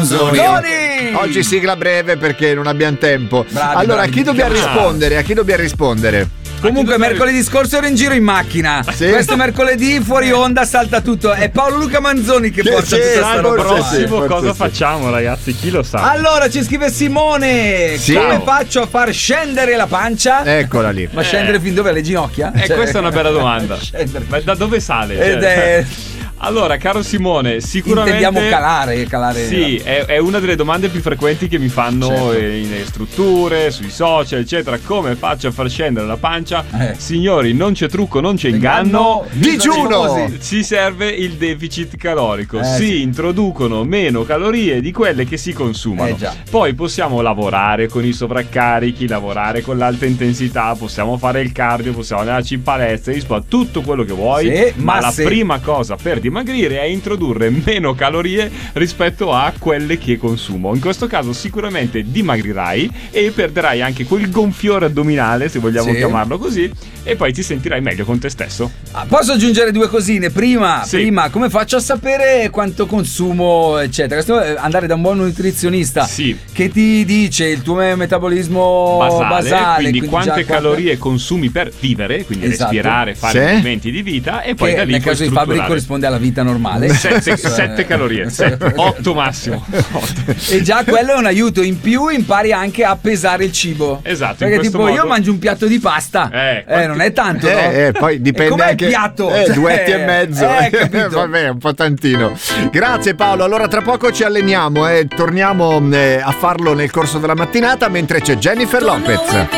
Manzoni. Oggi sigla breve perché non abbiamo tempo. Bravi, A chi dobbiamo rispondere? A chi dobbiamo rispondere? Comunque mercoledì scorso ero in giro in macchina. Sì? Questo mercoledì fuori onda salta tutto. È Paolo Luca Manzoni che porta tutta sta roba. Prossimo sì, cosa sì. facciamo, ragazzi? Chi lo sa? Allora ci scrive Simone. Sì. Come faccio a far scendere la pancia? Eccola lì. Ma scendere fin dove? Le ginocchia? Questa è una bella domanda. Scendere. Ma da dove sale? Ed è... Allora, caro Simone, sicuramente Intendiamo calare. Sì, è una delle domande più frequenti che mi fanno nelle strutture, sui social, eccetera. Come faccio a far scendere la pancia? Signori, non c'è trucco, non c'è inganno. Digiuno! Si serve il deficit calorico. Si sì. introducono meno calorie di quelle che si consumano. Già. Poi possiamo lavorare con i sovraccarichi, lavorare con l'alta intensità, possiamo fare il cardio, possiamo andarci in palestra, tutto quello che vuoi. Sì, ma la sì. prima cosa per dimagrire è introdurre meno calorie rispetto a quelle che consumo. In questo caso sicuramente dimagrirai e perderai anche quel gonfiore addominale, se vogliamo chiamarlo così, e poi ti sentirai meglio con te stesso. Posso aggiungere due cosine? Prima, come faccio a sapere quanto consumo, eccetera? Questo è andare da un buon nutrizionista che ti dice il tuo metabolismo basale, quindi quante calorie consumi per vivere, quindi respirare, fare movimenti di vita, e poi che da lì nel caso di Fabri corrisponde alla vita normale. 7 calorie, 8 massimo. E già quello è un aiuto. In più impari anche a pesare il cibo. Esatto. Perché tipo modo... io mangio un piatto di pasta, non è tanto, no? Poi dipende com'è anche il piatto? 2,5 capito? Vabbè, un po' tantino. Grazie Paolo. Allora tra poco ci alleniamo e torniamo a farlo nel corso della mattinata mentre c'è Jennifer Lopez.